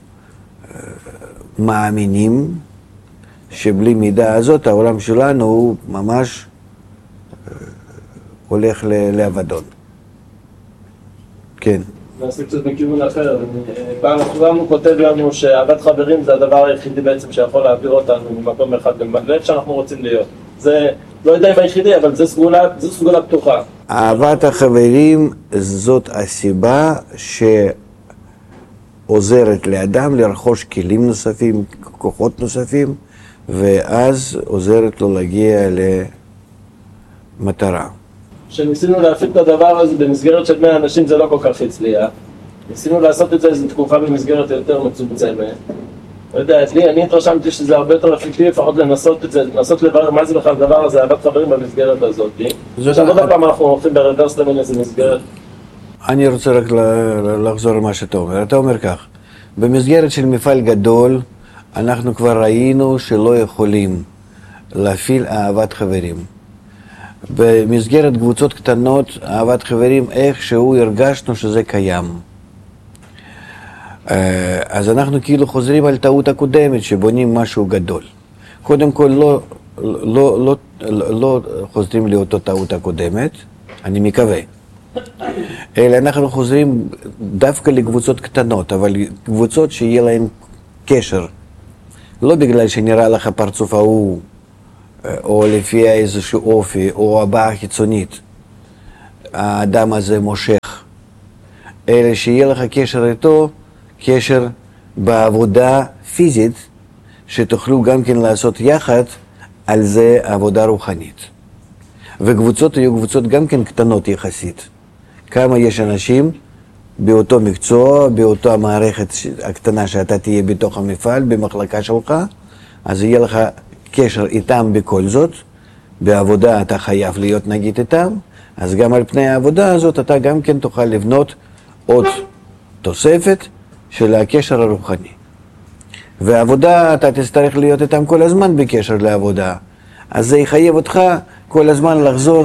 מאמינים שבלי מידע הזאת העולם שלנו הוא ממש הולך לאבדון. כן. נעשה קצת מכיוון אחר. פעם כולם הוא כותב לנו שאהבת חברים זה הדבר היחידי בעצם שיכול להעביר אותנו ממקום אחד לאיפה שאנחנו רוצים להיות. זה לא יודע אם היחידי, אבל זה סגולה פתוחה. אהבת החברים זאת הסיבה שעוזרת לאדם לרכוש כלים נוספים, כוחות נוספים, ואז עוזרת לו להגיע למטרה. כשניסינו להפיק את הדבר הזה במסגרת של 100 אנשים זה לא כל כך הצליח. ניסינו לעשות את זה איזו תקופה במסגרת יותר מצומצמת. לא יודע, אני התרשמתי שזה הרבה יותר אפקטיבי, לפחות לנסות את זה, לנסות לברר מה זה בכלל הדבר הזה, אהבת חברים במסגרת הזאת. עכשיו עוד פעם אנחנו הולכים ברוורס למין איזה מסגרת. אני רוצה רק לחזור למה שאתה אומר. אתה אומר כך, במסגרת של מפעל גדול, אנחנו כבר ראינו שלא יכולים להפעיל אהבת חברים. במסגרת קבוצות קטנות, אהבת חברים, איכשהו הרגשנו שזה קיים. אז אנחנו כאילו חוזרים על טעות הקודמת, שבונים משהו גדול. קודם כל לא חוזרים לאותו טעות הקודמת, אני מקווה. אלא אנחנו חוזרים דווקא לקבוצות קטנות, אבל קבוצות שיהיה להן קשר. לא בגלל שנראה לך פרצוף ההוא, או לפי איזשהו אופי, או הבעה חיצונית. האדם הזה מושך. אלא שיהיה לך קשר איתו, קשר בעבודה פיזית, שתוכלו גם כן לעשות יחד על זה עבודה רוחנית. וקבוצות יהיו קבוצות גם כן קטנות יחסית. כמה יש אנשים באותו מקצוע, באותה מערכת הקטנה שאתה תהיה בתוך המפעל, במחלקה שלך, אז יהיה לך קשר איתם בכל זאת. בעבודה אתה חייב להיות נגיד איתם, אז גם על פני העבודה הזאת אתה גם כן תוכל לבנות עוד תוספת של הקשר הרוחני. והעבודה אתה תצטרך להיות איתם כל הזמן בקשר לעבודה, אז זה יחייב אותך כל הזמן לחזור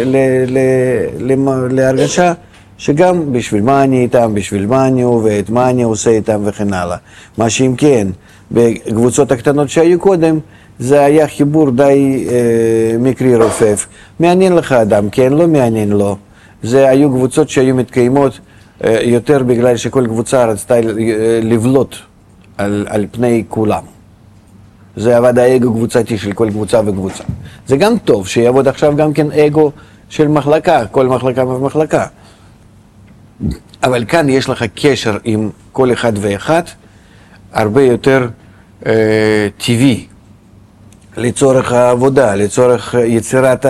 להרגשה שגם בשביל מה אני איתם, בשביל מה אני עובד, מה אני עושה איתם וכן הלאה. מה שאם כן, בקבוצות הקטנות שהיו קודם, זה היה חיבור די מקרי רופף. מעניין לך אדם, כן, לא מעניין לו. זה היו קבוצות שהיו מתקיימות יותר בגלל שכל קבוצה רצתה לבלוט על פני כולם. זה עבד האגו קבוצתי של כל קבוצה וקבוצה. זה גם טוב שיעבוד עכשיו גם כן אגו של מחלקה, כל מחלקה ומחלקה. אבל כאן יש לך קשר עם כל אחד ואחד, הרבה יותר טבעי, לצורך העבודה, לצורך יצירת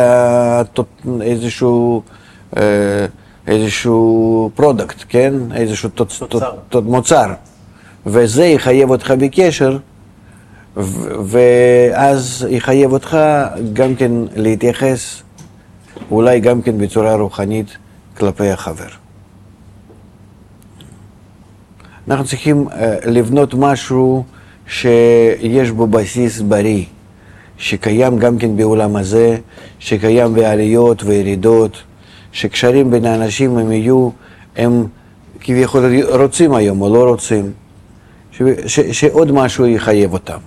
איזשהו פרודקט, כן? איזשהו מוצר. וזה יחייב אותך בקשר, ואז יחייב אותך גם כן להתייחס, אולי גם כן בצורה רוחנית כלפי החבר. אנחנו צריכים לבנות משהו שיש בו בסיס בריא, שקיים גם כן בעולם הזה, שקיים בעליות וירידות, שקשרים בין האנשים הם כביכול רוצים היום או לא רוצים, שעוד משהו יחייב אותם.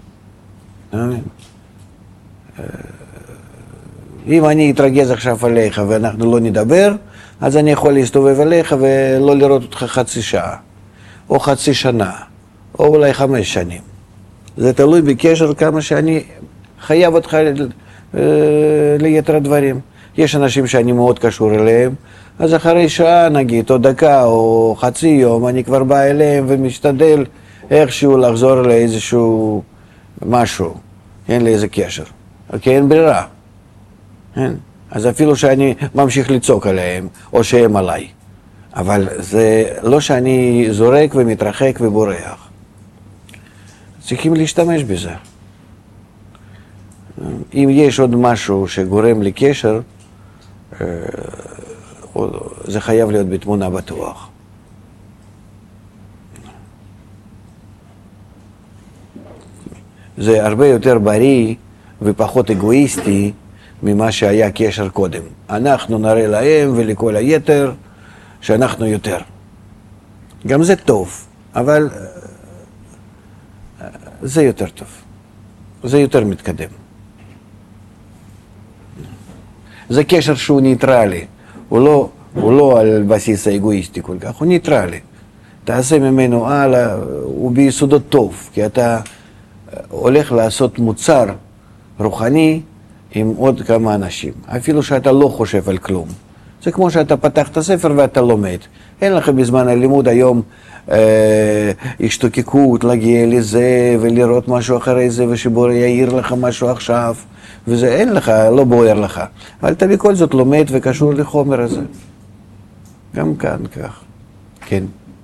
אם אני אתרגז עכשיו עליך ואנחנו לא נדבר, אז אני יכול להסתובב עליך ולא לראות אותך חצי שעה, או חצי שנה, או אולי 5 שנים. זה תלוי בקשר כמה שאני חייב אותך ליתר הדברים. יש אנשים שאני מאוד קשור אליהם, אז אחרי שעה נגיד, או דקה, או חצי יום, אני כבר בא אליהם ומשתדל איכשהו לחזור לאיזשהו משהו, אין לי איזה קשר. כי אין ברירה. אז אפילו שאני ממשיך לצעוק עליהם, או שהם עליי. אבל זה לא שאני זורק ומתרחק ובורח. צריכים להשתמש בזה. אם יש עוד משהו שגורם לקשר, זה חייב להיות בתמונה בטוח. זה הרבה יותר בריא ופחות אגואיסטי ממה שהיה קשר קודם. אנחנו נראה להם ולכל היתר שאנחנו יותר. גם זה טוב, אבל זה יותר טוב. זה יותר מתקדם. זה קשר שהוא ניטרלי, הוא לא על בסיס האגואיסטי כל כך, הוא ניטרלי. תעשה ממנו הלאה, הוא ביסודות טוב, כי אתה הולך לעשות מוצר רוחני עם עוד כמה אנשים, אפילו שאתה לא חושב על כלום. זה כמו שאתה פתח את הספר ואתה לומד. אין לך בזמן הלימוד היום השתוקקות להגיע לזה ולראות משהו אחרי זה ושבורא יעיר לך משהו עכשיו. וזה אין לך, לא בוער לך. אבל אתה בכל זאת לומד וקשור לחומר הזה. גם כאן כך. כן.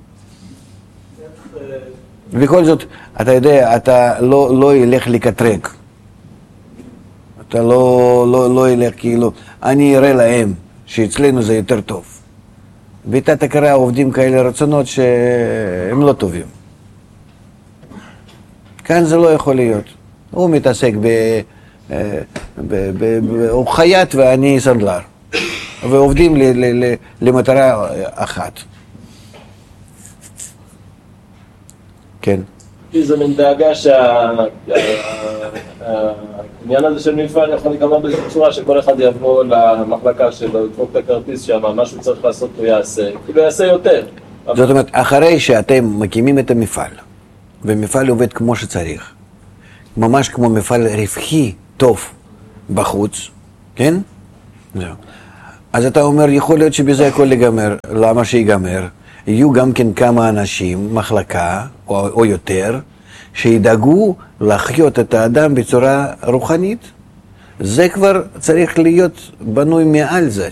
בכל זאת, אתה יודע, אתה לא ילך לקטרק. אתה לא ילך כאילו, אני אראה להם שאצלנו זה יותר טוב. בתת הכרה עובדים כאלה רצונות שהם לא טובים. כאן זה לא יכול להיות. הוא מתעסק הוא חייט ואני סנדלר, ועובדים למטרה אחת. כן. זה מן דאגה שהעניין הזה של מפעל יכול להיגמר באיזו צורה שכל אחד יבוא למחלקה שלו, ידפוק את הכרטיס שם, משהו צריך לעשות הוא יעשה, כאילו יעשה יותר. זאת אומרת, אחרי שאתם מקימים את המפעל, ומפעל עובד כמו שצריך, ממש כמו מפעל רווחי, טוב, בחוץ, כן? זהו. אז אתה אומר, יכול להיות שבזה הכל ייגמר. למה שיגמר? יהיו גם כן כמה אנשים, מחלקה או יותר, שידאגו לחיות את האדם בצורה רוחנית. זה כבר צריך להיות בנוי מעל זה.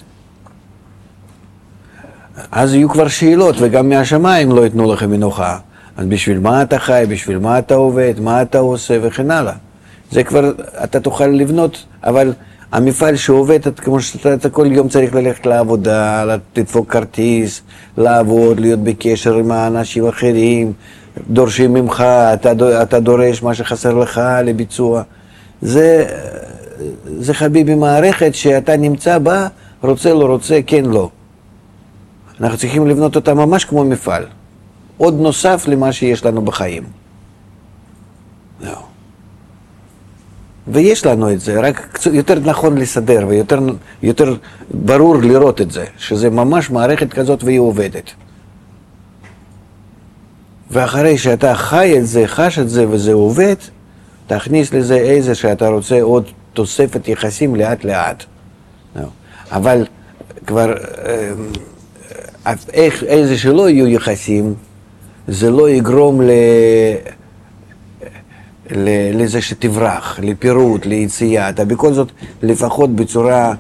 אז יהיו כבר שאלות, וגם מהשמיים לא ייתנו לכם מנוחה. אז בשביל מה אתה חי, בשביל מה אתה עובד, מה אתה עושה וכן הלאה. זה כבר, אתה תוכל לבנות, אבל המפעל שעובד, כמו שאתה כל יום צריך ללכת לעבודה, לדפוק כרטיס, לעבוד, להיות בקשר עם האנשים האחרים, דורשים ממך, אתה דורש מה שחסר לך לביצוע. זה חביבי מערכת שאתה נמצא בה, רוצה לא רוצה, כן לא. אנחנו צריכים לבנות אותה ממש כמו מפעל. עוד נוסף למה שיש לנו בחיים. לא. ויש לנו את זה, רק יותר נכון לסדר ויותר ברור לראות את זה, שזה ממש מערכת כזאת והיא עובדת. ואחרי שאתה חי את זה, חש את זה וזה עובד, תכניס לזה איזה שאתה רוצה עוד תוספת יחסים לאט לאט. לא. אבל כבר איזה שלא יהיו יחסים, זה לא יגרום לזה שתברח, לפירוט, ליציאה. אתה בכל זאת, לפחות בצורה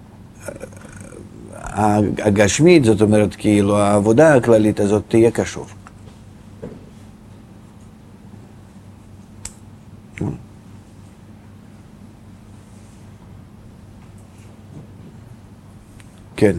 הגשמית, זאת אומרת, כאילו העבודה הכללית הזאת תהיה קשור. כן.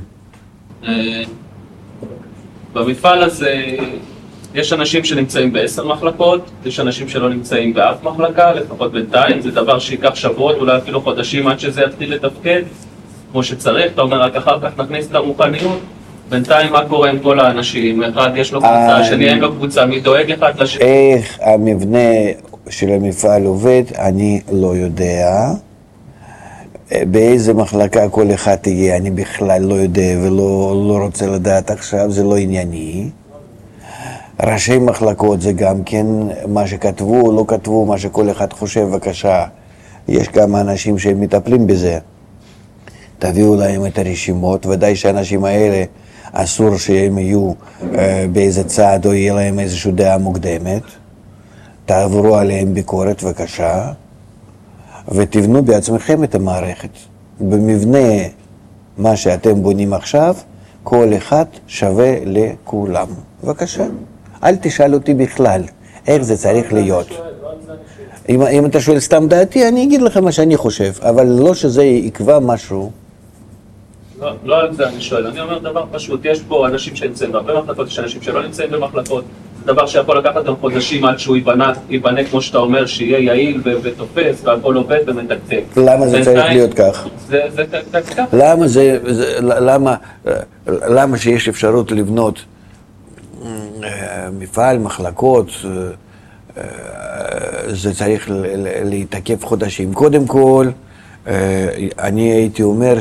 במפעל הזה יש אנשים שנמצאים ב10 מחלקות, יש אנשים שלא נמצאים באף מחלקה, לפחות בינתיים, זה דבר שיקח שבועות, אולי אפילו חודשים עד שזה יתחיל לתפקד כמו שצריך, אתה אומר רק אחר כך נכניס את הרוחניות, בינתיים מה קורה עם כל האנשים, אחד יש לו קבוצה, השני אין לו קבוצה, מי דואג אחד לשני? איך המבנה של המפעל עובד, אני לא יודע. באיזה מחלקה כל אחד תהיה, אני בכלל לא יודע ולא רוצה לדעת עכשיו, זה לא ענייני. ראשי מחלקות זה גם כן מה שכתבו או לא כתבו, מה שכל אחד חושב, בבקשה. יש כמה אנשים שהם מטפלים בזה. תביאו להם את הרשימות, ודאי שהאנשים האלה אסור שהם יהיו באיזה צעד או יהיה להם איזושהי דעה מוקדמת. תעברו עליהם ביקורת, בבקשה. ותבנו בעצמכם את המערכת. במבנה מה שאתם בונים עכשיו, כל אחד שווה לכולם. בבקשה. אל תשאל אותי בכלל איך זה צריך להיות. אם אתה שואל סתם דעתי, אני אגיד לך מה שאני חושב, אבל לא שזה יקבע משהו. לא על זה אני שואל, אני אומר דבר פשוט, יש פה אנשים שנמצאים בהרבה מחלקות, יש אנשים שלא נמצאים במחלקות, זה דבר שיכול לקחת גם חודשים עד שהוא ייבנה כמו שאתה אומר, שיהיה יעיל ותופס והכל עובד ומתקתק. למה זה צריך להיות כך? למה שיש אפשרות לבנות מפעל, מחלקות, זה צריך להתעכב חודשים. קודם כל, אני הייתי אומר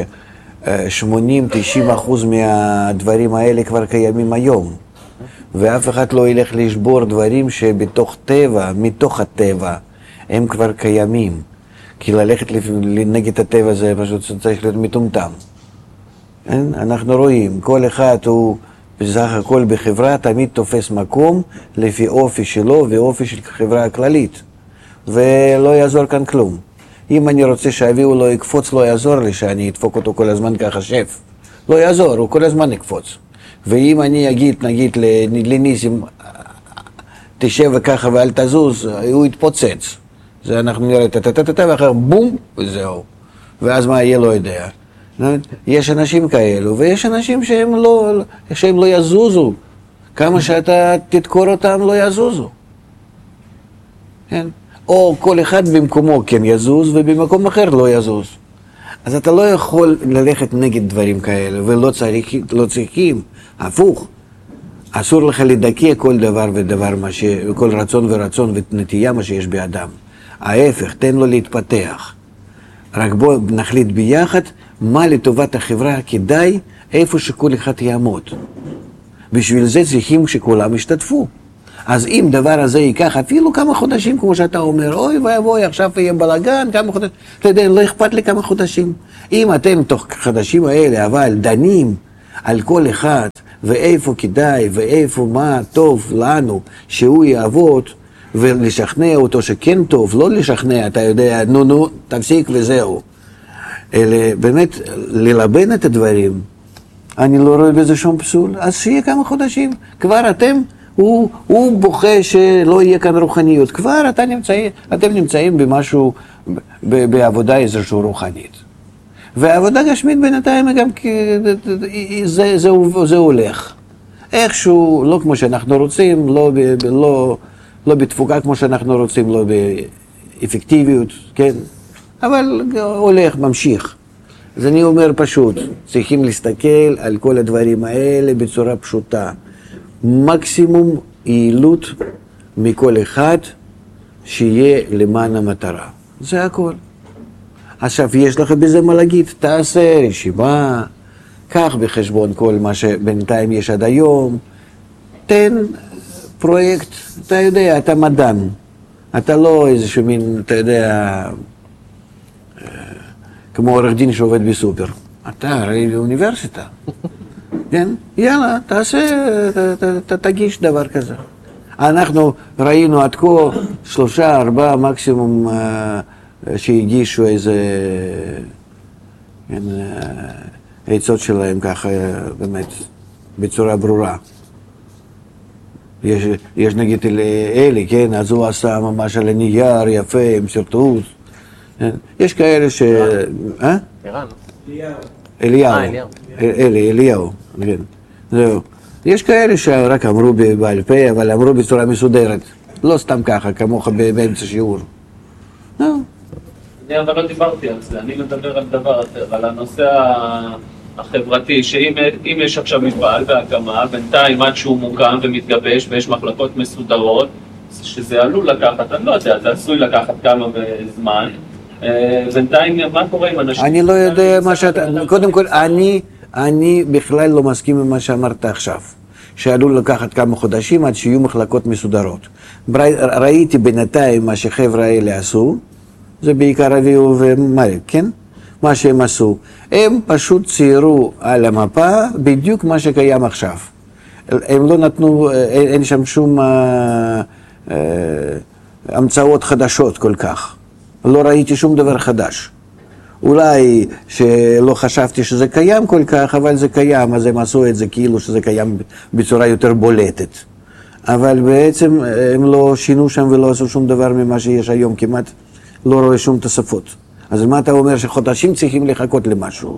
ש-80-90% מהדברים האלה כבר קיימים היום. ואף אחד לא ילך לשבור דברים שבתוך טבע, מתוך הטבע, הם כבר קיימים. כי ללכת נגד הטבע זה פשוט צריך להיות מטומטם. אנחנו רואים, כל אחד הוא בסך הכל בחברה תמיד תופס מקום לפי אופי שלו ואופי של חברה הכללית. ולא יעזור כאן כלום. אם אני רוצה שאביהו לא יקפוץ, לא יעזור לי שאני אדפוק אותו כל הזמן ככה שף. לא יעזור, הוא כל הזמן יקפוץ. ואם אני אגיד, נגיד לניסים, תשב וככה ואל תזוז, הוא יתפוצץ. זה אנחנו נראה טטטטטטט ואחר בום, וזהו. ואז מה יהיה לא יודע. יש אנשים כאלו, ויש אנשים שהם לא יזוזו. כמה שאתה תדקור אותם לא יזוזו. כן? או כל אחד במקומו כן יזוז, ובמקום אחר לא יזוז. אז אתה לא יכול ללכת נגד דברים כאלה, ולא צריכים, הפוך. אסור לך לדכא כל דבר ודבר, כל רצון ורצון ונטייה מה שיש באדם. ההפך, תן לו להתפתח. רק בוא נחליט ביחד מה לטובת החברה כדאי, איפה שכל אחד יעמוד. בשביל זה צריכים שכולם ישתתפו. אז אם דבר הזה ייקח אפילו כמה חודשים, כמו שאתה אומר, אוי ואבוי, עכשיו יהיה בלגן, כמה חודשים, אתה יודע, לא אכפת לי כמה חודשים. אם אתם תוך חודשים האלה, אבל דנים על כל אחד, ואיפה כדאי, ואיפה מה טוב לנו שהוא יעבוד, ולשכנע אותו שכן טוב, לא לשכנע, אתה יודע, נו, תפסיק וזהו. אלא באמת ללבן את הדברים, אני לא רואה בזה שום פסול, אז שיהיה כמה חודשים, כבר הוא בוכה שלא יהיה כאן רוחניות, כבר אתם נמצאים במשהו, בעבודה איזושהי רוחנית. והעבודה גשמית בינתיים גם זה הולך. איכשהו, לא כמו שאנחנו רוצים, לא בתפוקה כמו שאנחנו רוצים, לא באפקטיביות, כן? אבל הולך, ממשיך. אז אני אומר פשוט, צריכים להסתכל על כל הדברים האלה בצורה פשוטה. מקסימום יעילות מכל אחד שיהיה למען המטרה. זה הכל. עכשיו, יש לך בזה מה להגיד, תעשה רשימה, קח בחשבון כל מה שבינתיים יש עד היום, תן פרויקט, אתה יודע, אתה מדען, אתה לא איזשהו מין, אתה יודע, כמו עורך דין שעובד בסופר, אתה הרי באוניברסיטה, כן? יאללה, תעשה, תגיש דבר כזה. אנחנו ראינו עד כה 3-4 מקסימום שהגישו איזה עצות שלהם ככה באמת בצורה ברורה. יש נגיד אלי, כן, אז הוא עשה ממש על הנייר יפה עם סרטוט. יש כאלה ש... ערן. אליהו, כן. זהו. יש כאלה שרק אמרו בעל פה, אבל אמרו בצורה מסודרת. לא סתם ככה, כמוך באמצע שיעור. אני אבל לא דיברתי על זה, אני מדבר על דבר אחר, על הנושא החברתי, שאם יש עכשיו מפעל בהקמה, בינתיים עד שהוא מוקם ומתגבש ויש מחלקות מסודרות, שזה עלול לקחת, אני לא יודע, זה עשוי לקחת כמה זמן, בינתיים מה קורה עם אנשים? אני לא יודע מה שאתה, קודם כל, אני בכלל לא מסכים עם מה שאמרת עכשיו, שעלול לקחת כמה חודשים עד שיהיו מחלקות מסודרות. ראיתי בינתיים מה שחבר'ה האלה עשו, זה בעיקר אביהו ומריק, כן? מה שהם עשו. הם פשוט ציירו על המפה בדיוק מה שקיים עכשיו. הם לא נתנו, אין שם שום המצאות חדשות כל כך. לא ראיתי שום דבר חדש. אולי שלא חשבתי שזה קיים כל כך, אבל זה קיים, אז הם עשו את זה כאילו שזה קיים בצורה יותר בולטת. אבל בעצם הם לא שינו שם ולא עשו שום דבר ממה שיש היום כמעט. לא רואה שום תוספות. אז מה אתה אומר שחודשים צריכים לחכות למשהו?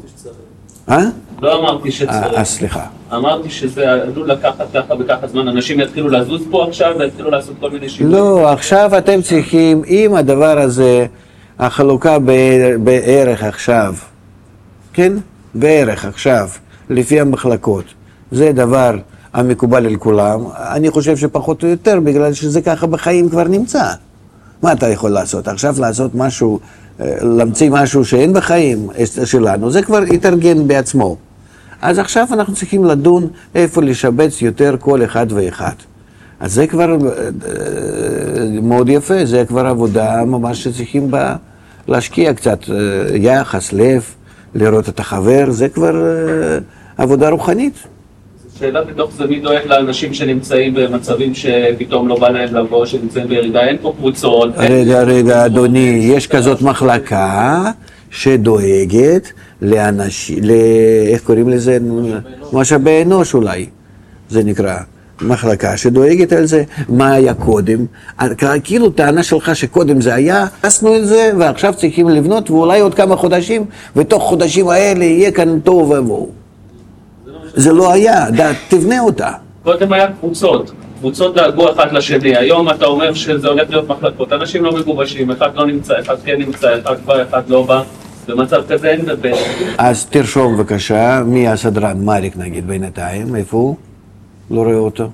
לא אמרתי שצריך. סליחה. אמרתי שזה עלול לקחת ככה וככה זמן, אנשים יתחילו לזוז פה עכשיו ויתחילו לעשות כל מיני שינויים. לא, עכשיו אתם צריכים, אם הדבר הזה, החלוקה בערך עכשיו, כן? בערך עכשיו, לפי המחלקות, זה דבר המקובל על כולם, אני חושב שפחות או יותר, בגלל שזה ככה בחיים כבר נמצא. מה אתה יכול לעשות? עכשיו לעשות משהו, להמציא משהו שאין בחיים שלנו, זה כבר יתארגן בעצמו. אז עכשיו אנחנו צריכים לדון איפה לשבץ יותר כל אחד ואחד. אז זה כבר מאוד יפה, זה כבר עבודה ממש שצריכים להשקיע קצת יחס, לב, לראות את החבר, זה כבר עבודה רוחנית. שאלה בתוך זה, מי דואג לאנשים שנמצאים במצבים שפתאום לא בא להם לבוא, שנמצאים בירידה, אין פה קבוצות. רגע, אדוני, יש כזאת מחלקה שדואגת לאנשים, איך קוראים לזה? משאבי אנוש אולי, זה נקרא. מחלקה שדואגת על זה, מה היה קודם, כאילו טענה שלך שקודם זה היה, עשינו את זה ועכשיו צריכים לבנות ואולי עוד כמה חודשים, ותוך חודשים האלה יהיה כאן טוב ובואו. זה לא היה, תבנה אותה. קודם היה קבוצות דאגו אחד לשני, היום אתה אומר שזה הולך להיות מחלקות, אנשים לא מגובשים, אחד לא נמצא, אחד כן נמצא, אחד בא, אחד לא בא, במצב כזה אין דבר. אז תרשום בבקשה, מי הסדרן, מריק נגיד בינתיים, איפה הוא? לא רואה אותו?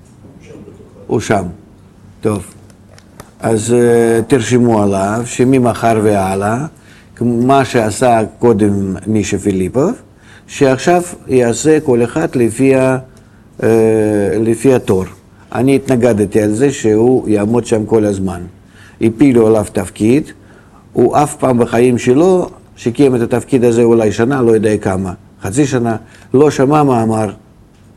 הוא שם. טוב. אז תרשמו עליו שממחר והלאה, מה שעשה קודם מישה פיליפוב, שעכשיו יעשה כל אחד לפי התור. אני התנגדתי על זה שהוא יעמוד שם כל הזמן. הפילו עליו תפקיד, הוא אף פעם בחיים שלו שקיים את התפקיד הזה אולי שנה, לא יודע כמה. חצי שנה, לא שמע מה אמר,